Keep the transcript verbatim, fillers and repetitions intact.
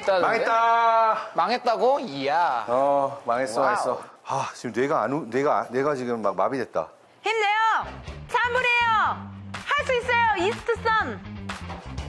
있다. 망했다. 망했다고? 이야. 어, 망했어, 와우. 망했어. 아, 지금 뇌가 안, 우- 뇌가, 뇌가 지금 막 마비됐다. 힘내요. 찬물이에요. 할 수 있어요. 이스트 선.